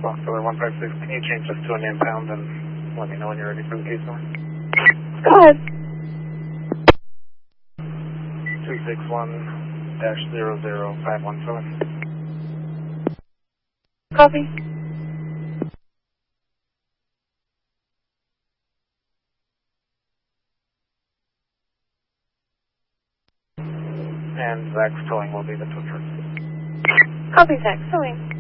Foxtrot 156, can you change this to an impound and let me know when you're ready for the case number? Go ahead. 261-00517. Copy. And Zach's towing will be the tow truck. Copy, Zach. Towing.